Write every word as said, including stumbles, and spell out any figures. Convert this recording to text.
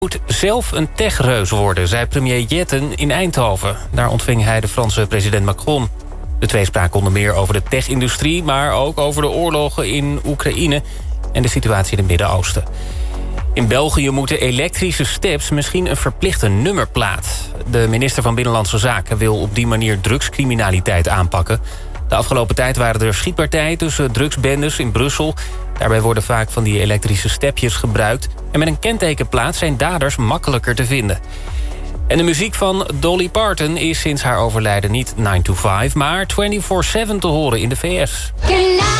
moet zelf een techreus worden, zei premier Jetten in Eindhoven. Daar ontving hij de Franse president Macron. De twee spraken onder meer over de tech-industrie, maar ook over de oorlogen in Oekraïne en de situatie in het Midden-Oosten. In België moeten elektrische steps misschien een verplichte nummerplaat. De minister van Binnenlandse Zaken wil op die manier drugscriminaliteit aanpakken. De afgelopen tijd waren er schietpartijen tussen drugsbendes in Brussel. Daarbij worden vaak van die elektrische stepjes gebruikt. En met een kentekenplaat zijn daders makkelijker te vinden. En de muziek van Dolly Parton is sinds haar overlijden niet nine to five... maar twenty-four seven te horen in de V S.